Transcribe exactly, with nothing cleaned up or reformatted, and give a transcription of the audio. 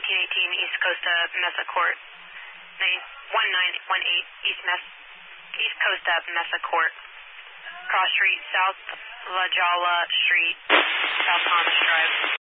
nineteen eighteen East Coast of Mesa Court. one nine one eight East, Mes East Coast of Mesa Court. Cross Street, South La Jolla Street, South Thomas Drive.